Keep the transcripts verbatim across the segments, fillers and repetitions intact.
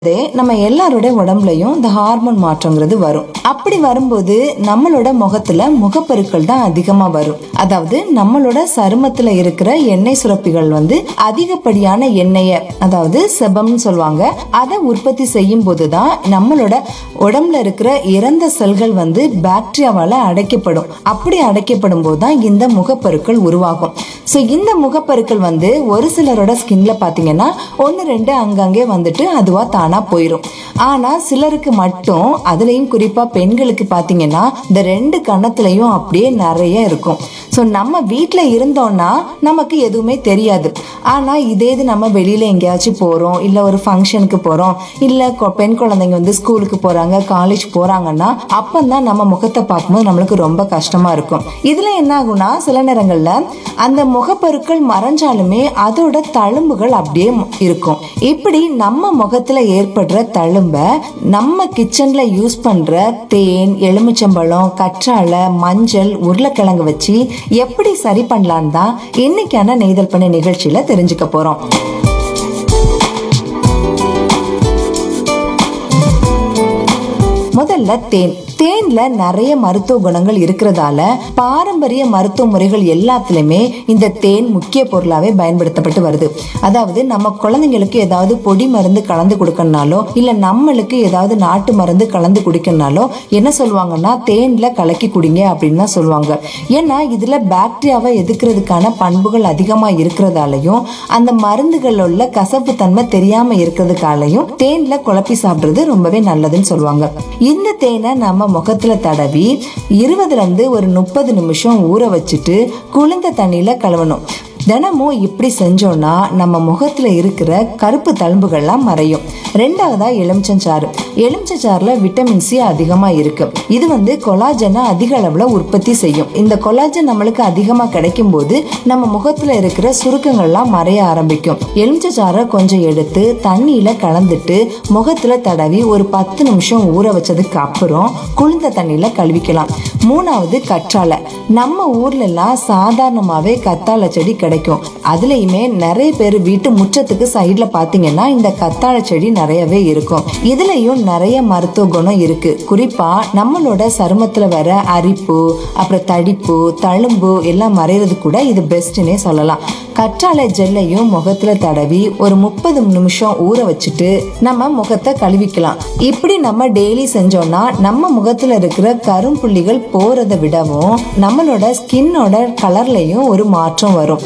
நம்ம எல்லாரோட உடம்புலயும் இந்த ஹார்மோன் மாற்றங்கிறது வரும். அப்படி வரும்போது நம்மளோட முகத்துல முகப்பருக்கள் தான் அதிகமா வரும். அதாவது நம்மளோட சருமத்துல இருக்கிற எண்ணெய் சுரப்பிகள் வந்து அதிகப்படியான எண்ணெய, அதாவது செபம்னு சொல்லுவாங்க, அதை உற்பத்தி செய்யும் போதுதான் நம்மளோட உடம்புல இருக்கிற இறந்த செல்கள் வந்து பாக்டீரியாவால அடைக்கப்படும். அப்படி அடைக்கப்படும் போதுதான் இந்த முகப்பருக்கள் உருவாகும். சோ இந்த முகப்பருக்கள் வந்து ஒரு சிலரோட ஸ்கின்ல பாத்தீங்கன்னா ஒன்னு ரெண்டு அங்கங்கே வந்துட்டு அதுவா தானா போயிரும். ஆனா சிலருக்கு மட்டும், அதுலயும் குறிப்பா பெண்களுக்கு பாத்தீங்கன்னா இந்த ரெண்டு கன்னத்துலயும் அப்படியே நிறைய இருக்கும். சோ நம்ம வீட்டுல இருந்தோம்னா நமக்கு எதுவுமே தெரியாது. ஆனா இதே இது நம்ம வெளியில எங்கேயாச்சும் போறோம், இல்ல ஒரு ஃபங்க்ஷனுக்கு போறோம், இல்ல பெண் குழந்தைங்க வந்து ஸ்கூலுக்கு போறாங்க, காலேஜ் போறாங்கன்னா அப்பந்தான் நம்ம முகத்தை பார்க்கும்போது நம்மளுக்கு ரொம்ப கஷ்டமா இருக்கும். இதுல என்ன ஆகும்னா சில நேரங்கள்ல அந்த முகப்பருக்கள் மறைஞ்சாலுமே அதோட தழும்புகள் அப்படியே இருக்கும். இப்படி நம்ம முகத்துல ஏற்படுற தழும்ப நம்ம கிச்சன்ல யூஸ் பண்ற தேன், எலுமிச்சம்பழம், கற்றாழை, மஞ்சள், உருளைக்கிழங்கு வச்சு எப்படி சரி பண்ணலான்னு தான் இன்னைக்கான நெய்தல் பண்ண நிகழ்ச்சியில தெரிஞ்சுக்க போறோம். முதல்ல தேன். தேன்ல நிறைய மருத்துவ குணங்கள் இருக்கிறதால பாரம்பரிய மருத்துவ முறைகள் எல்லாத்துலயுமே இந்த தேன் முக்கிய பொருளாவே பயன்படுத்தப்பட்டு வருது. அதாவது நம்ம குழந்தைங்களுக்கு ஏதாவது பொடி மருந்து கலந்து கொடுக்கணும்னாலோ, இல்ல நம்மளுக்கு ஏதாவது நாட்டு மருந்து கலந்து குடிக்கணும்னாலோ என்ன சொல்லுவாங்கன்னா தேன்ல கலக்கி குடிங்க அப்படின்னு தான் சொல்லுவாங்க. ஏன்னா இதுல பாக்டீரியாவை எதிர்க்கிறதுக்கான பண்புகள் அதிகமா இருக்கிறதாலையும் அந்த மருந்துகள் உள்ள கசப்பு தன்மை தெரியாம இருக்கிறதுக்காலையும் தேன்ல குழப்பி சாப்பிடுறது ரொம்பவே நல்லதுன்னு சொல்லுவாங்க. இந்த தேனை நம்ம முகத்துல தடவி இருபதுல இருந்து ஒரு முப்பது நிமிஷம் ஊற வச்சுட்டு குளிர்ந்த தண்ணியில கழுவணும். தினமும் இப்படி செஞ்சோம்னா நம்ம முகத்துல இருக்கிற கருப்பு தழும்புகள்லாம் மறையும். ரெண்டாவதா எலுமிச்சஞ்சாறு. எலுமிச்சஞ்சாறுல விட்டமின் சி அதிகமா இருக்கு. இது வந்து கொலாஜனை அதிக அளவுல உற்பத்தி செய்யும். இந்த கொலாஜன் நம்மளுக்கு அதிகமா கிடைக்கும் போது நம்ம முகத்துல இருக்கிற சுருக்கங்கள்லாம் மறைய ஆரம்பிக்கும். எலுமிச்சஞ்சாறை கொஞ்சம் எடுத்து தண்ணியில கலந்துட்டு முகத்துல தடவி ஒரு பத்து நிமிஷம் ஊற வச்சதுக்கு அப்புறம் குளிர்ந்த தண்ணியில கழுவிக்கலாம். மூணாவது கற்றாழை. நம்ம ஊர்ல எல்லாம் சாதாரணமாவே கத்தாழை செடி கிடைக்கும். அதுலயுமே நிறைய பேர் வீட்டு முற்றத்துக்கு சைட்ல பாத்தீங்கன்னா இந்த கத்தாழை செடி நிறையவே இருக்கும். இதுலயும் நிறைய மருத்துவ குணம் இருக்கு. குறிப்பா நம்மளோட சருமத்துல வர அரிப்பு, அப்புறம் தடிப்பு, தழும்பு எல்லாம் மறைறது கூட இது பெஸ்ட்னே சொல்லலாம். கற்றாழை ஜெல்லையும் முகத்துல தடவி ஒரு முப்பது நிமிஷம் ஊற வச்சுட்டு நம்ம முகத்தை கழுவிக்கலாம். இப்படி நம்ம டெய்லி செஞ்சோம்னா நம்ம முகத்துல இருக்கிற கரும்புள்ளிகள் போறதை விடவும் நம்மளோட ஸ்கின்னோட கலர்லயும் ஒரு மாற்றம் வரும்.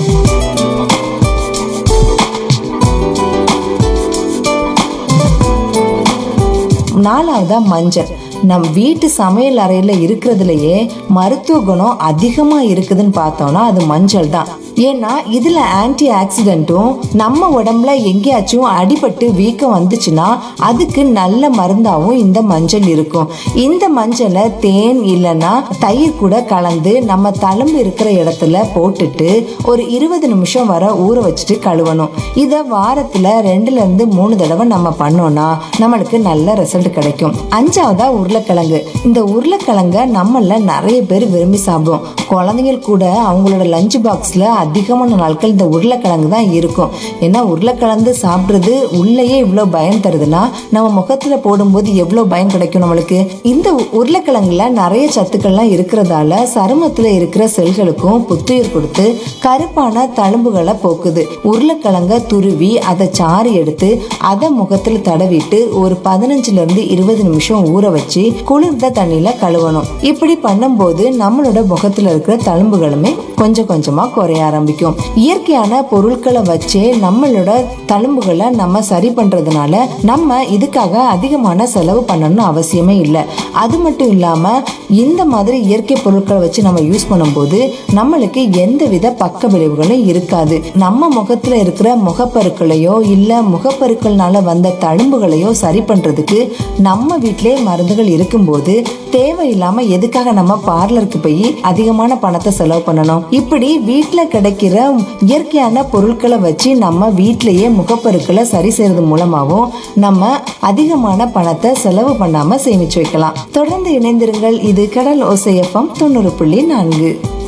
நாலாவதா மஞ்சள். நம் வீட்டு சமையல் அறையில இருக்கிறதுலயே மருத்துவ குணம் அதிகமா இருக்குதுன்னு பார்த்தோம்னா அது மஞ்சள் தான். ஏன்னா இதுல ஆன்டி ஆக்சிடென்ட்டும், நம்ம உடம்புல எங்கேயாச்சும் அடிபட்டு வீக்கம் வந்துச்சுன்னா அதுக்கு நல்ல மருந்தாவும் இந்த மஞ்சள் இருக்கும். இந்த மஞ்சளை தேன் இல்லைன்னா தயிர் கூட கலந்து நம்ம தழும்பு இருக்கிற இடத்துல போட்டுட்டு ஒரு இருபது நிமிஷம் வர ஊற வச்சுட்டு கழுவணும். இத வாரத்துல ரெண்டுல இருந்து மூணு தடவை நம்ம பண்ணோம்னா நம்மளுக்கு நல்ல ரிசல்ட் கிடைக்கும். அஞ்சாவதா உருளைக்கிழங்கு. இந்த உருளைக்கிழங்க நம்மள நிறைய பேர் விரும்பி சாப்பிடுவோம். குழந்தைங்க கூட அவங்களோட லஞ்ச் பாக்ஸ்ல அதிகமான நாட்கள் இந்த உருளைக்கிழங்கு தான் இருக்கும். ஏன்னா உருளைக்கிழங்கு சாப்பிடுறது உள்ளேயே இவ்வளவு பயன் தருதுன்னா நம்ம முகத்துல போடும்போது எவ்வளவு பயன் கிடைக்கும் நம்மளுக்கு. இந்த உருளைக்கிழங்குல நிறைய சத்துக்கள்லாம் இருக்கிறதால சருமத்துல இருக்கிற செல்களுக்கும் புத்துயிர் கொடுத்து கருப்பான தழும்புகளை போக்குது. உருளைக்கிழங்க துருவி அதை சாறு எடுத்து அதை முகத்துல தடவிட்டு ஒரு பதினஞ்சுல இருந்து இருபது நிமிஷம் ஊற வச்சு குளிர்ந்த தண்ணியில கழுவணும். இப்படி பண்ணும்போது நம்மளோட முகத்துல இருக்கிற தழும்புகளுமே கொஞ்சம் கொஞ்சமா குறைய ஆரம்பிக்கும். இயற்கையான பொருட்களை வச்சே நம்மளோட தழும்புகளை நம்ம சரி பண்றதுனால நம்ம இதுக்காக அதிகமான செலவு பண்ணணும்னு அவசியமே இல்லை. அது மட்டும் இல்லாம இந்த மாதிரி இயற்கை பொருட்களை வச்சு நம்ம யூஸ் பண்ணும்போது நம்மளுக்கு எந்த வித பக்க விளைவுகளும் இருக்காது. நம்ம முகத்துல இருக்கிற முகப்பருக்களையோ இல்ல முகப்பருக்கள்னால வந்த தழும்புகளையோ சரி பண்றதுக்கு நம்ம வீட்டிலேயே மருந்துகள் இருக்கும்போது தேவையில்லாம எதுக்காக நம்ம பார்லருக்கு போய் அதிகமான பணத்தை செலவு பண்ணணும். இப்படி வீட்டுல கிடைக்கிற இயற்கையான பொருட்களை வச்சு நம்ம வீட்டிலேயே முகப்பருக்களை சரி செய்யறது மூலமாகவும் நம்ம அதிகமான பணத்தை செலவு பண்ணாம சேமிச்சு வைக்கலாம். தொடர்ந்து இணைந்திருங்கள். இது கடல் ஓசை எஃப்எம் தொண்ணூறு புள்ளி நான்கு.